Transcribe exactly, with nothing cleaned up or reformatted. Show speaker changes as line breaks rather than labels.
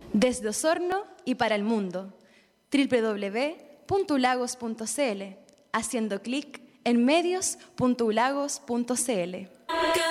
Desde Osorno y para el mundo, doble u doble u doble u punto ulagos punto c l, haciendo clic en medios punto ulagos punto c l.